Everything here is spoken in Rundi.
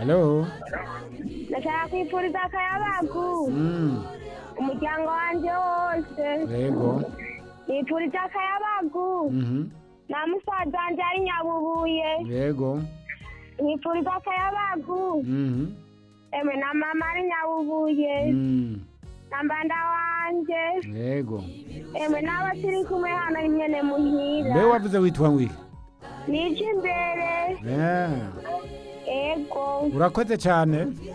Halo. Ndashaka kwifuriza akayabagu Mm. umuryango wanje wose. Yego. Nifuriza akayabagu Mhm. na musaza wanje ari Nyabubuye. Yego. Nifuriza akayabagu Mhm. emwe na mama ari Nyabubuye. Mm. Na mbanda wanje Yego. emwe n'abo turi kumwe hano nyene muhira. Mbe wavuze witwa ngwiki? Nije imbere Yeah. ego Urakoze cyane.